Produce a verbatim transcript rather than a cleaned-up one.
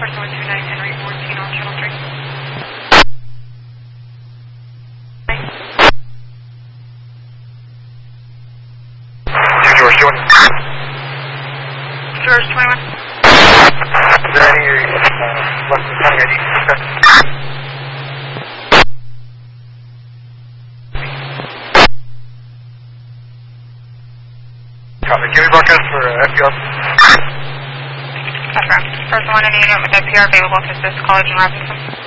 First one two nine Henry fourteen on Channel three. George, George. George twenty-one. Is there any uh, less than twenty I D? Okay. Copy. Give me broadcast for uh, F P R. That's right. First one in unit with F P R available to assist College and Robinson.